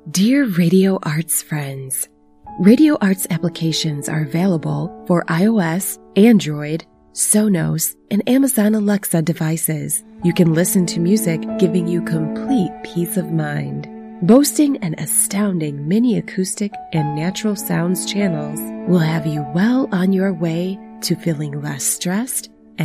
Dear Radio Arts friends, Radio Arts applications are available for iOS, Android, Sonos, and Amazon Alexa devices. You can listen to music giving you complete peace of mind. Boasting an astounding mini acoustic and natural sounds channels will have you well on your way to feeling less stressed